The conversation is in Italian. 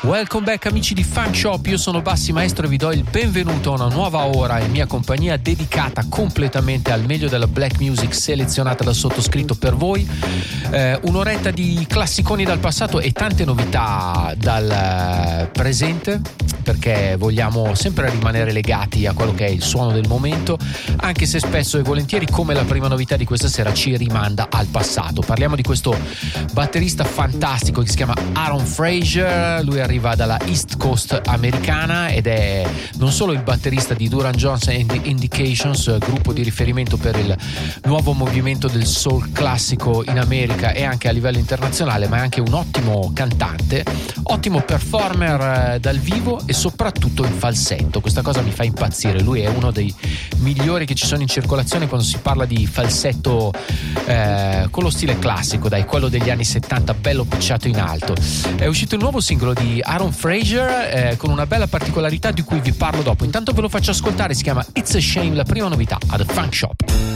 Welcome back amici di Funk Shop, io sono Bassi Maestro e vi do il benvenuto a una nuova ora in mia compagnia dedicata completamente al meglio della black music selezionata dal sottoscritto per voi. Un'oretta di classiconi dal passato e tante novità dal presente, perché vogliamo sempre rimanere legati a quello che è il suono del momento, anche se spesso e volentieri, come la prima novità di questa sera, ci rimanda al passato. Parliamo di questo batterista fantastico che si chiama Aaron Frazier. Lui arriva dalla East Coast americana ed è non solo il batterista di Duran Jones and the Indications, gruppo di riferimento per il nuovo movimento del soul classico in America e anche a livello internazionale, ma è anche un ottimo cantante, ottimo performer dal vivo e soprattutto in falsetto. Questa cosa mi fa impazzire. Lui è uno dei migliori che ci sono in circolazione quando si parla di falsetto con lo stile classico, dai, quello degli anni 70, bello pitchato in alto. È uscito il nuovo singolo di Aaron Frazier con una bella particolarità di cui vi parlo dopo. Intanto ve lo faccio ascoltare, si chiama It's a Shame, la prima novità ad Funk Shop.